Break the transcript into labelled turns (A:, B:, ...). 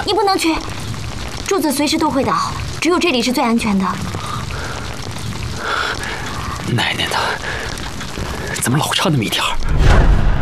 A: 你不能去，柱子随时都会倒，只有这里是最安全的。
B: 奶奶的，怎么老差那么一点儿？